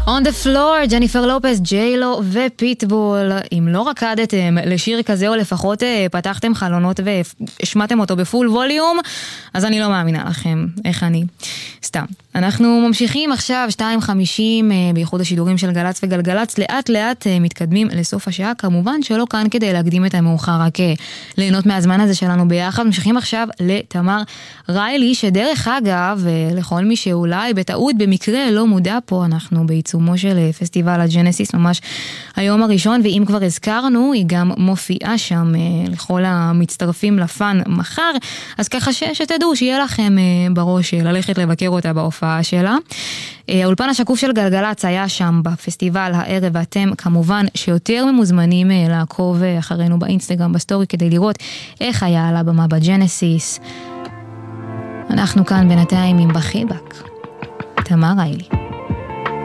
On the floor, ג'ניפר לופס, ג'יילו ופיטבול. אם לא רקדתם לשיר כזה או לפחות פתחתם חלונות והשמעתם אותו בפול ווליום, אז אני לא מאמינה לכם. איך אני? סתם. אנחנו ממשיכים עכשיו 2:50 בייחוד השידורים של גלץ וגלגלץ. לאט לאט מתקדמים לסוף השעה. כמובן שלא כאן כדי להקדים את המאוחר, רק ליהנות מהזמן הזה שלנו ביחד. ממשיכים עכשיו לתמר ריילי, שדרך אגב, לכל מי שאולי בטעות במקרה לא מודע פה, אנחנו בעיצומו של פסטיבל הג'נסיס ממש היום הראשון, ואם כבר הזכרנו, היא גם מופיעה שם לכל המצטרפים לפן מחר, אז ככה שתדעו שיהיה לכם בראש ללכת לבקר אותה בהופעה שלה. האולפן השקוף של גלגלץ היה שם בפסטיבל הערב, ואתם כמובן שיותר ממוזמנים לעקוב אחרינו באינסטגרם, בסטורי, כדי לראות איך היה על הבמה בג'נסיס. אנחנו כאן בינתיים עם בחיבק, תמר ריילי.